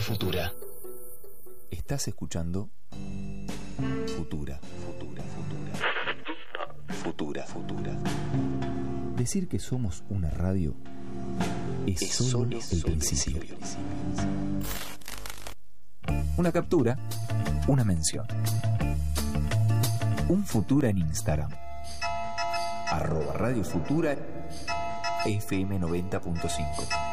Futura. Estás escuchando Futura. Decir que somos una radio es solo el principio. Una captura, una mención. Un Futura en Instagram. @Radio Futura FM 90.5.